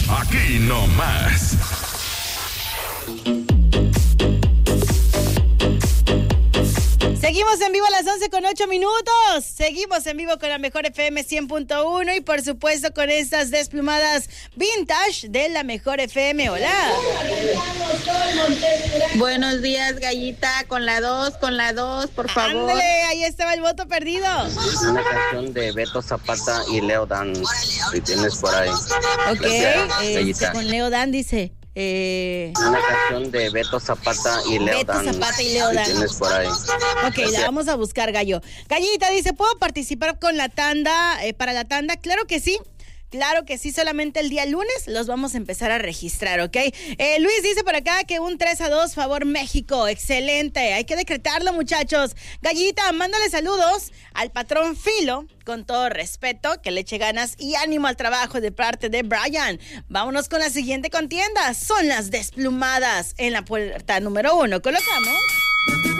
Aquí nomás. Seguimos en vivo a las 11:08. Seguimos en vivo con la mejor FM 100.1 y por supuesto con estas desplumadas vintage de la mejor FM. Hola. Buenos días, Gallita, con la 2, por favor. Ándale, ahí estaba el voto perdido. Una canción de Beto Zapata y Leo Dan, si tienes por ahí. Ok, Gallita. con Leo Dan dice. Una canción de Beto Zapata y Leo Beto Dan, Zapata y Leo Dan. si tienes por ahí. Ok, la vamos a buscar, Gallo. Gallita dice, ¿puedo participar con la tanda, para la tanda? Claro que sí. Claro que sí, solamente el día lunes los vamos a empezar a registrar, ¿ok? Luis dice por acá que un 3-2 favor México, excelente, hay que decretarlo, muchachos. Gallita, mándale saludos al patrón Filo, con todo respeto, que le eche ganas y ánimo al trabajo de parte de Brian. Vámonos con la siguiente contienda, son las desplumadas en la puerta número 1, colocamos...